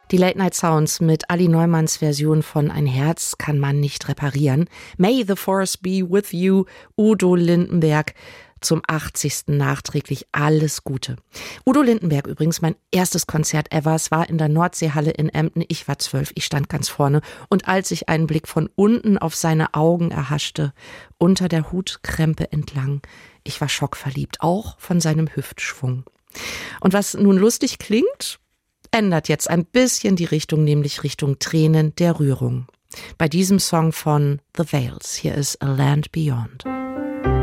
Die Late Night Sounds mit Ali Neumanns Version von Ein Herz kann man nicht reparieren. May the Force be with you, Udo Lindenberg. Zum 80. nachträglich alles Gute. Udo Lindenberg übrigens, mein erstes Konzert ever. Es war in der Nordseehalle in Emden. Ich war 12, ich stand ganz vorne. Und als ich einen Blick von unten auf seine Augen erhaschte, unter der Hutkrempe entlang, ich war schockverliebt, auch von seinem Hüftschwung. Und was nun lustig klingt, ändert jetzt ein bisschen die Richtung, nämlich Richtung Tränen der Rührung. Bei diesem Song von The Veils. Hier ist A Land Beyond.